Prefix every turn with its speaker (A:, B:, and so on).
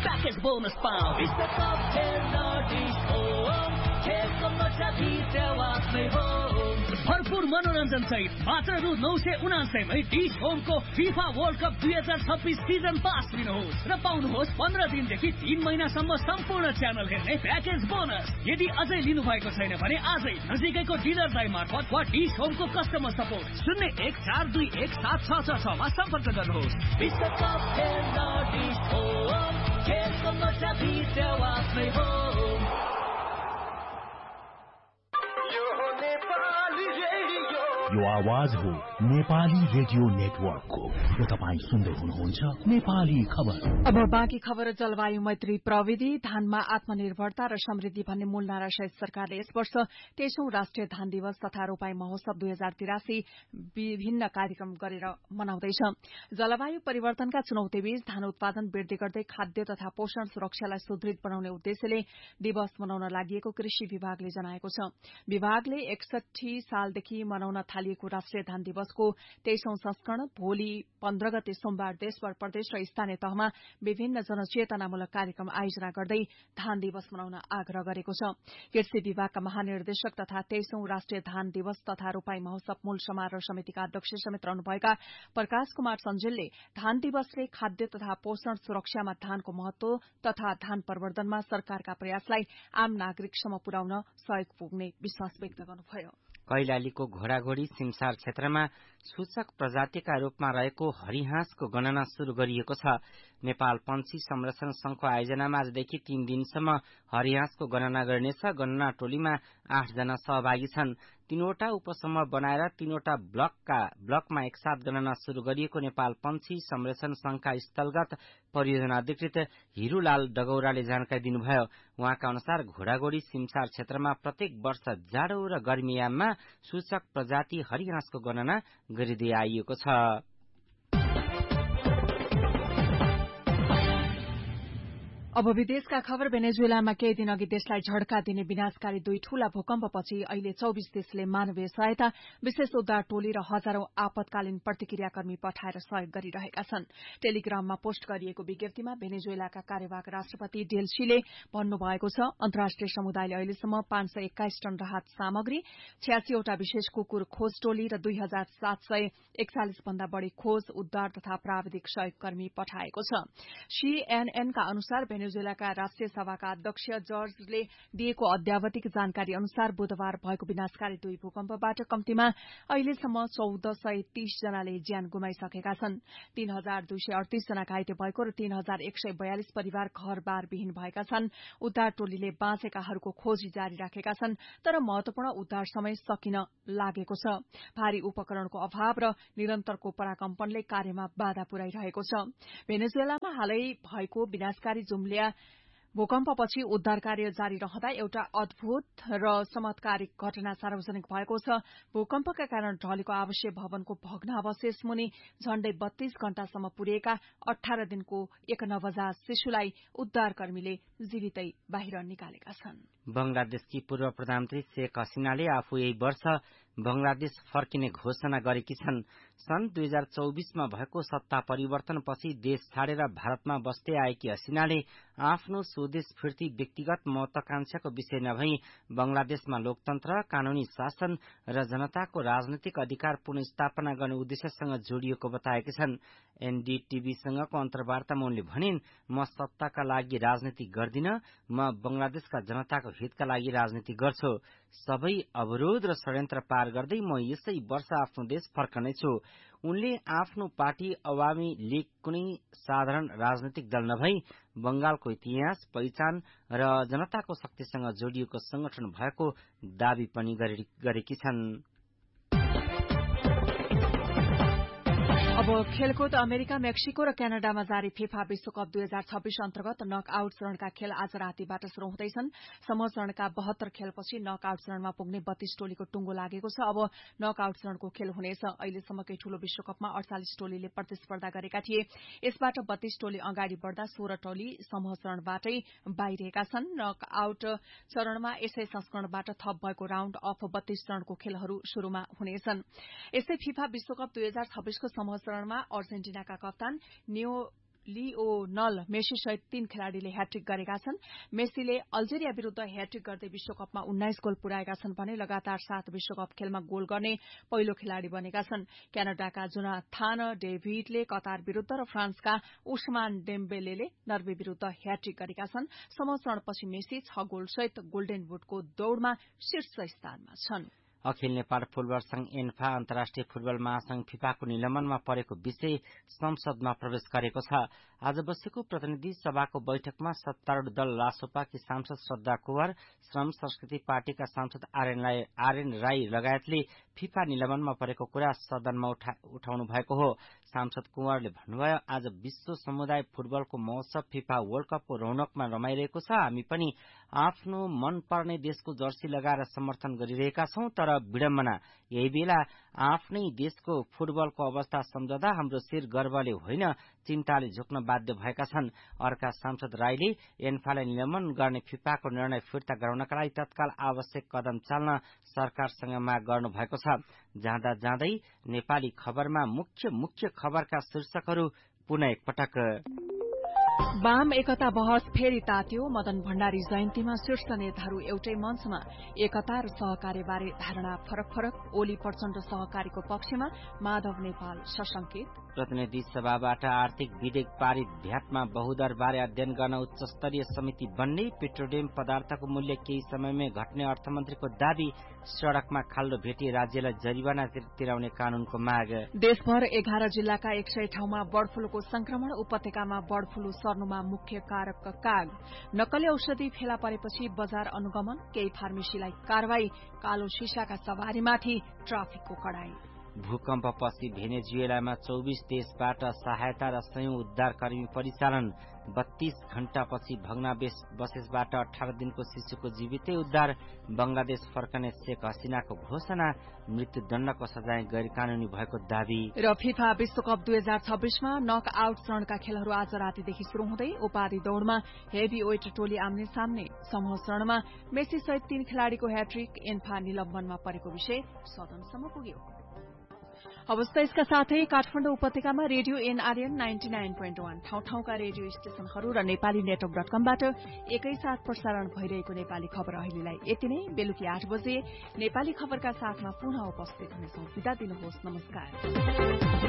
A: Package bonus पाऊ विश्वकप खेल्न डिश होम खेलको मजा भित्र आफ्नै हो भरपूर मनोरञ्जन सहित मात्र रु 979 मै dish होमको FIFA world cup 2026 season pass लिनुहोस् र पाउनुहोस् 15 दिनदेखि 3 महिनासम्म सम्पूर्ण च्यानल हेर्ने प्याकेज बोनस यदि अझै लिनु भएको छैन भने आजै नजिकैको डिलर दाइ मार्फत वा डिश होमको कस्टमर सपोर्ट 0142176666 मा सम्पर्क गर्नुहोस् विश्वकप खेल्न डिश होम खेलको मजा भित्र आफ्नै हो
B: यो आवाज हो नेपाली रेडियो नेटवर्कको र तपाईं सुन्दै हुनुहुन्छ नेपाली खबर।
C: अब बाँकी खबर जलवायु मैत्री प्रविधि धानमा आत्मनिर्भरता र समृद्धि भन्ने मूल नारा सहित सरकारले यस वर्ष 23औं राष्ट्रिय धान दिवस तथा रोपाई महोत्सव 2083 विभिन्न कार्यक्रम गरेर मनाउँदैछ। जलवायु परिवर्तनका चुनौतीबीच धान उत्पादन वृद्धि गर्दै खाद्य तथा पोषण सुरक्षालाई सुदृढ़ बनाउने उद्देश्यले दिवस मनाउन लागि कृषि विभागले जनाएको छ। विभागले 61 सालदेखि मनाउन थालिएको राष्ट्रिय धान दिवसको 23औं संस्करण भोलि 15 गते सोमबार देशभर प्रदेश र स्थानीय तहमा विभिन्न जनचेतनामूलक कार्यक्रम आयोजना गर्दै धान दिवस मनाउन आग्रह गरेको छ। कृषि विभागका महानिर्देशक तथा 23औं राष्ट्रिय धान दिवस तथा रोपाई महोत्सव मूल समारोह समितिका अध्यक्ष समेत रहनुभएका प्रकाश कुमार सञ्जेलले धान दिवसले खाद्य तथा पोषण सुरक्षामा धानको महत्व तथा धान प्रवर्धनमा सरकारका प्रयासलाई आम नागरिकसम्म पुर्याउन सहयोग पुग्ने विश्वास व्यक्त गर्नुभयो।
D: कैलालीको घोडाघोडी सिमसार क्षेत्रमा सूचक प्रजातिका रूपमा रहेको हरिहाँसको गणना शुरू गरिएको छ। नेपाल पन्छी संरक्षण संघको आयोजनामा आजदेखि 3 दिनसम्म हरिहाँसको गणना गरिनेछ। गणना टोलीमा 8 जना सहभागी छन्। 3वटा उपसमूह बनाएर 3वटा ब्लकमा एकसाथ गणना शुरू गरिएको नेपाल पन्छी संरक्षण संघका स्थलगत परियोजना अधिकृत हिरूलाल डगौराले जानकारी दिनुभयो। उहाँका अनुसार घोडाघोडी सिमसार क्षेत्रमा प्रत्येक वर्ष जाडो र गर्मीयाममा सूचक प्रजाति हरिहाँसको गणना गरिँदै आइएको छ।
C: अब विदेशका खबर भेनेजुएलामा केही दिन अघि देशलाई झड्का दिने विनाशकारी 2 ठूला भूकम्पपछि अहिले 24 देशले मानवीय सहायता विशेष उद्धार टोली र हजारौं आपतकालीन प्रतिक्रियाकर्मी पठाएर सहयोग गरिरहेका छन्। टेलिग्राममा पोस्ट गरिएको विज्ञप्तिमा भेनेजुएलाका कार्यवाहक राष्ट्रपति डेल्सीले भन्नुभएको छ अन्तर्राष्ट्रिय समुदायले अहिलेसम्म 521 टन राहत सामग्री 86 वटा विशेष कुकुर खोज टोली र 2741 भन्दा बढ़ी खोज उद्धार तथा प्राविधिक सहयोगकर्मी पठाएको छ। सीएनएनका अनुसार भेनेजुएलाका राष्ट्रिय सभाका अध्यक्ष जर्जले दिएको अद्यावधिक जानकारी अनुसार बुधबार भएको विनाशकारी 2 भूकम्पबाट कम्तीमा अहिलेसम्म 1430 जनाले ज्यान गुमाइसकेका छन्। 3238 जना घाइते भएको र 3142 परिवार घरबार विहीन भएका छन्। उद्धार टोलीले बाँचेकाहरूको खोजी जारी राखेका छन् तर महत्वपूर्ण उद्धार समय सकिन लागेको छ। भारी उपकरणको अभाव र निरन्तरको पराकम्पनले कार्यमा बाधा पुर्याइरहेको छ। भेनेजुएलामा हालै भएको विनाशकारी जुम्ल्या भूकम्पपछि उद्धार कार्य जारी रहँदा एउटा अद्भुत र चमत्कारिक घटना सार्वजनिक भएको छ। भूकम्पका कारण ढलेको आवासीय भवनको भग्नावशेष मुनि झण्डै 32 घण्टासम्म पुरिएका 18 दिनको एक नवजात शिशुलाई उद्धारकर्मीले जीवितै बाहिर निकालेका छन्।
D: बंगलादेशकी पूर्व प्रधानमन्त्री शेख हसिनाले आफू यही वर्ष बंगलादेश फर्किने घोषणा गरेकी छन्। सन् 2024मा भएको सत्ता परिवर्तनपछि देश छाडेर भारतमा बस्दै आएकी हसिनाले आफ्नो स्वदेश फिर्ती व्यक्तिगत महत्वाकांक्षाको विषय नभई बंगलादेशमा लोकतन्त्र, कानूनी शासन र जनताको राजनैतिक अधिकार पुनर्स्थापना गर्ने उद्देश्यसँग जोडिएको बताएकी छन्। एनडीटीभीसँगको अन्तर्वार्तामा उनले भनिन्, म सत्ताका लागि राजनीति गर्दिन, म बंगलादेशका जनताको हितका लागि राजनीति गर्छु। सबै अवरोध र षड्यन्त्र पार गर्दै म यसै वर्ष आफ्नो देश फर्कनेछु। उनले आफ्नो पार्टी अवामी लीग कुनै साधारण राजनैतिक दल नभई बंगालको इतिहास, पहिचान र जनताको शक्तिसँग जोडिएको संगठन भएको दावी पनि गरेकी छन्।
C: अब खेलकुद अमेरिका, मेक्सिको र क्यानाडामा जारी फिफा विश्वकप 2026 अन्तर्गत नकआउट चरणका खेल आज रातिबाट शुरू हुँदैछन्। समूह चरणका 72 खेलपछि नकआउट चरणमा पुग्ने 32 टोलीको टुंगो लागेको छ। अब नकआउट चरणको खेल हुनेछ। अहिलेसम्मकै ठूलो विश्वकपमा 48 टोलीले प्रतिस्पर्धा गरेका थिए। यसबाट 32 टोली अगाडि बढ्दा 16 टोली समूह चरणबाटै बाहिरिएका छन्। नकआउट चरणमा यसै संस्करणबाट थप भएको राउण्ड अफ 32 चरणको खेलहरू शुरूमा हुनेछन्। यस्तै फिफा विश्वकप 2026 को समूह चरणमा अर्जेन्टिनाका कप्तान लियोनल मेसी सहित 3 खेलाड़ीले ह्याट्रिक गरेका छन्। मेसीले अल्जेरिया विरूद्ध ह्याट्रिक गर्दै विश्वकपमा 19 गोल पुर्याएका छन् भने लगातार 7 विश्वकप खेलमा गोल गर्ने पहिलो खेलाड़ी बनेका छन्। क्यानाडाका जोनाथान डेभिडले कतार विरूद्ध र फ्रान्सका उस्मान डेम्बेलेले नर्वे विरूद्ध ह्याट्रिक गरेका छन्। समोत्सरणपछि मेसी 6 गोल सहित गोल्डेन बुटको दौड़मा शीर्ष स्थानमा छन्।
D: अखिल नेपाल फुटबल संघ एन्फा अन्तर्राष्ट्रिय फुटबल महासंघ फिफाको निलम्बनमा परेको विषय संसदमा प्रवेश गरेको छ। आज बसेको प्रतिनिधि सभाको बैठकमा सत्तारूढ़ दल रासोपाकी सांसद श्रद्धा कुँवर, श्रम संस्कृति पार्टीका सांसद आरएन राई लगायतले फिफा निलम्बनमा परेको कुरा सदनमा उठाउनु भएको हो। सांसद कुँवरले भन्नुभयो, आज विश्व समुदाय फुटबलको महोत्सव फिफा वर्ल्ड कपको रौनकमा रमाइरहेको छ। हामी पनि आफ्नो मन पर्ने देशको जर्सी लगाएर समर्थन गरिरहेका छौं, तर विडम्बना यही बेला आफ्नै देशको फुटबलको अवस्था सम्झदा हाम्रो शिर गर्वले होइन चिन्ताले झुक्न बाध्य भएका छन्। अर्का सांसद राईले एन्फालाई निलम्बन गर्ने फिफाको निर्णय फिर्ता गराउनका लागि तत्काल आवश्यक कदम चाल्न सरकारसँग माग गर्नु भएको छ। जाँदा जाँदै नेपाली खबरमा मुख्य खबरका शीर्षकहरू पुनः एकपटक।
C: वाम एकता बहस फेरि तात्यो। मदन भण्डारी जयन्तीमा शीर्ष नेताहरू एउटै मञ्चमा। एकता र सहकार्यबारे धारणा फरक फरक। ओली प्रचण्ड सहकारीको पक्षमा, माधव नेपाल सशंकित।
D: प्रतिनिधि सभाबाट आर्थिक विधेयक पारित। भ्याटमा बहुदर बारे अध्ययन गर्न उच्च स्तरीय समिति बन्ने। पेट्रोलियम पदार्थको मूल्य केही समयमै घट्ने अर्थमन्त्रीको दावी। सड़कमा खाल्डो भेटिए राज्यलाई जरिवाना तिराउने कानूनको माग।
C: देशभर 11 जिल्लाका 100 ठाउँमा बर्ड फ्लूको संक्रमण। उपत्यकामा बर्ड फ्लू सर्नुमा मुख्य कारक काग। नक्कली औषधि फेला परेपछि बजार अनुगमन। केही फार्मेसीलाई कारवाही। कालो शिशाका सवारीमाथि ट्राफिकको कडाई।
D: भूकम्पपछि भेनेजुएलामा 24 देशबाट सहायता र संयौं उद्धारकर्मी परिचालन। 32 घण्टापछि भग्नावशेषबाट 18 दिनको शिशुको जीवितै उद्धार। बंगलादेश फर्कने शेख हसिनाको घोषणा। मृत्युदण्डको सजाय गैर कानूनी भएको दावी।
C: र फिफा विश्वकप 2026मा नक आउट चरणका खेलहरू आज रातिदेखि शुरू हुँदै उपाधि दौड़मा हेभी वेट टोली आम्ने सामने। समूह चरणमा मेसी सहित 3 खेलाड़ीको ह्याट्रिक। एन्फा निलम्बनमा परेको विषय सदनसम्म पुग्यो। अवस्था यसका साथै काठमाडौँ उपत्यकामा रेडियो एनआरएन 99.1 ठाउँ-ठाउँका रेडियो स्टेशनहरू र नेपाली नेटवर्क.कमबाट एकैसाथ प्रसारण भइरहेको नेपाली खबर अहिलेलाई यति नै। बेलुकी 8 बजे नेपाली खबरका साथमा पुनः उपस्थित हुनेछौं। बिदा दिनुहोस्, नमस्कार।